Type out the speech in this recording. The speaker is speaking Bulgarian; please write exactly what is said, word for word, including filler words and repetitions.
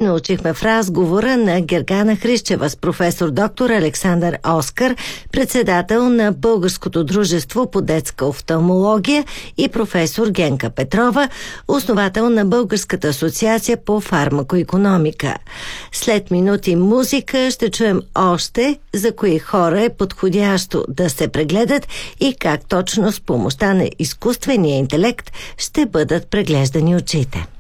научихме в разговора на Гергана Хрищева с професор доктор Александър Оскар, председател на Българското дружество по детска офталмология, и професор Генка Петрова, основател на Българската асоциация по фармакоикономика. След минути музика ще чуем още за кои хора е подходящо да се прегледат и как точно с помощта на изкуствения интелект ще бъдат преглеждани очите.